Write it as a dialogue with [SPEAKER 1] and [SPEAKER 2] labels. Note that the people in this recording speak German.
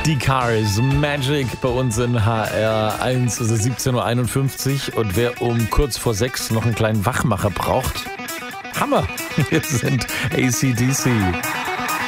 [SPEAKER 1] Die Cars, Magic bei uns in HR1, es ist 17.51 Uhr und wer um kurz vor 6 noch einen kleinen Wachmacher braucht, Hammer, wir sind AC/DC.